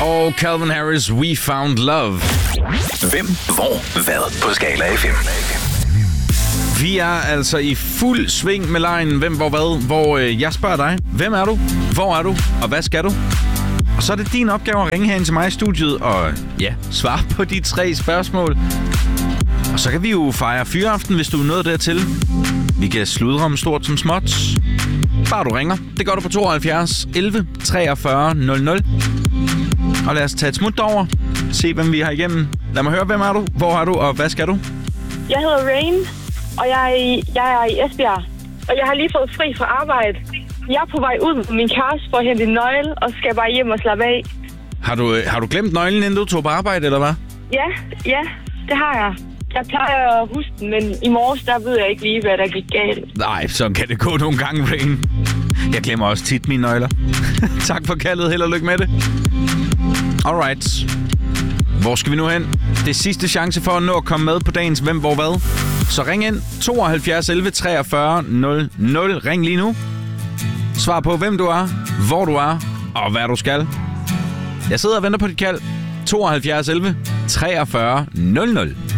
Og Calvin Harris, We Found Love. Hvem, hvor, hvad på Skala FM. Vi er altså i fuld sving med lejen Hvem, hvor, hvad, hvor jeg spørger dig. Hvem er du? Hvor er du? Og hvad skal du? Og så er det din opgave at ringe herind til mig i studiet og svare på de 3 spørgsmål. Og så kan vi jo fejre fyreaften, hvis du er nået dertil. Vi kan sludre om stort som småt. Bare du ringer. Det gør du på 72 11 43 00. Og lad os tage et smut over. Se, hvem vi har igennem. Lad mig høre, hvem er du? Hvor er du? Og hvad skal du? Jeg hedder Rain, og jeg er i Esbjerg. Og jeg har lige fået fri fra arbejde. Jeg er på vej ud med min kæreste for at hente en nøgle, og skal bare hjem og slappe af. Har du glemt nøglen, inden du tog på arbejde, eller hvad? Ja, det har jeg. Jeg plejer at huske den, men i morges, der ved jeg ikke lige, hvad der gik galt. Nej, så kan det gå nogle gange, Rain. Jeg glemmer også tit mine nøgler. Tak for kaldet. Held og lykke med det. Alright. Hvor skal vi nu hen? Det er sidste chance for at nå at komme med på dagens Hvem, hvor, hvad. Så ring ind 72 11 43 00. Ring lige nu. Svar på, hvem du er, hvor du er og hvad du skal. Jeg sidder og venter på dit kald. 72 11 43 00.